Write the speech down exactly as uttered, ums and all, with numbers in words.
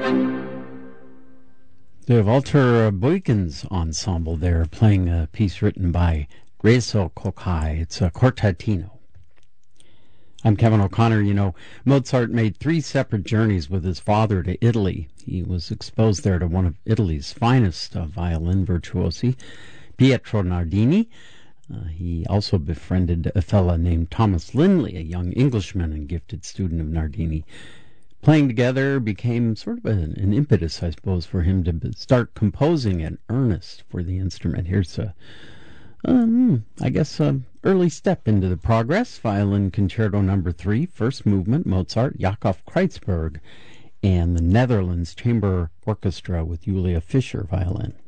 The Walter Boykins Ensemble there, playing a piece written by Rezo Kokai. It's a quartetino. I'm Kevin O'Connor. You know, Mozart made three separate journeys with his father to Italy. He was exposed there to one of Italy's finest uh, violin virtuosi, Pietro Nardini. Uh, he also befriended a fella named Thomas Lindley, a young Englishman and gifted student of Nardini. Playing together became sort of an, an impetus, I suppose, for him to start composing in earnest for the instrument. Here's a, um, I guess, an early step into the progress. Violin Concerto Number Three, first movement, Mozart, Jakob Kreutzberg, and the Netherlands Chamber Orchestra with Julia Fischer violin.